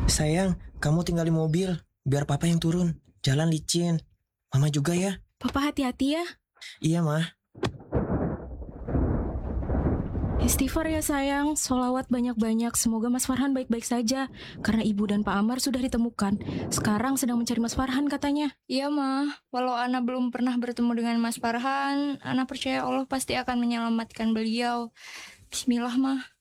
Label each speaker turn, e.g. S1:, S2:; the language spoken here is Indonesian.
S1: Sayang, kamu tinggal di mobil. Biar papa yang turun. Jalan licin. Mama juga ya.
S2: Papa hati-hati ya.
S1: Iya, Mah.
S2: Istighfar ya sayang, sholawat banyak-banyak. Semoga Mas Farhan baik-baik saja. Karena ibu dan Pak Amar sudah ditemukan. Sekarang sedang mencari Mas Farhan katanya.
S3: Iya mah, walau Ana belum pernah bertemu dengan Mas Farhan, Ana percaya Allah pasti akan menyelamatkan beliau. Bismillah mah.